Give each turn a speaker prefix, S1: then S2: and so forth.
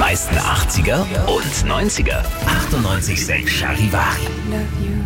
S1: meisten 80er und 90er. 98,6 Charivari.
S2: Love you.